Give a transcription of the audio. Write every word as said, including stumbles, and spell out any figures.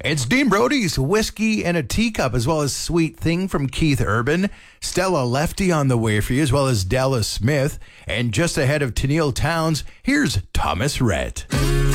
It's Dean Brody's Whiskey and a Teacup, as well as Sweet Thing from Keith Urban, Stella Lefty on the way for you, as well as Della Smith. And just ahead of Tennille Townes, here's Thomas Rhett.